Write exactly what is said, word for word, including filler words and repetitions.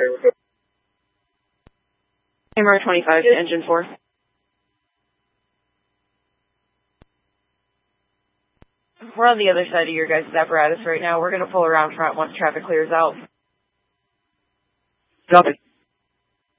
Camera twenty-five to engine four. We're on the other side of your guys' apparatus right now. We're going to pull around front once traffic clears out. Copy.